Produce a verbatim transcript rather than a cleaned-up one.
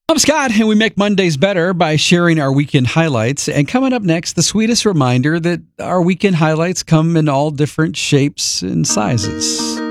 I'm Scott, and we make Mondays better by sharing our weekend highlights. And coming up next, the sweetest reminder that our weekend highlights come in all different shapes and sizes.